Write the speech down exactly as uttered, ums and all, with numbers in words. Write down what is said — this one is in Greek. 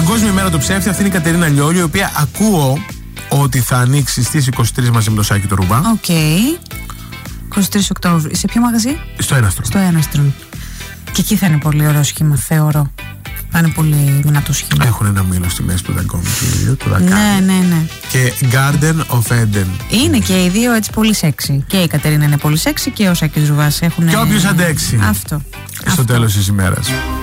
Παγκόσμια ημέρα του ψεύτη. Αυτή είναι η Κατερίνα Λιόλιο, η οποία ακούω ότι θα ανοίξει στις είκοσι τρεις μαζί με το Σάκη το Ρουμπά. Οκ. Okay. είκοσι τρεις Οκτώβρη. Σε ποιο μαγαζί? Στο Έναστρο. Στο Έναστρο. Και εκεί θα είναι πολύ ωραίο σχήμα, θεωρώ. Θα είναι πολύ δυνατό σχήμα. Έχουν ένα μήλο στη μέση του δαγκόμου. Ναι, ναι, ναι. Και Garden of Eden. Είναι και οι δύο έτσι πολύ σεξι. Και η Κατερίνα είναι πολύ σεξι και ο Σάκης Ρουβάς έχουν. Και όποιος αντέξει. Αυτό. Στο τέλος της ημέρας.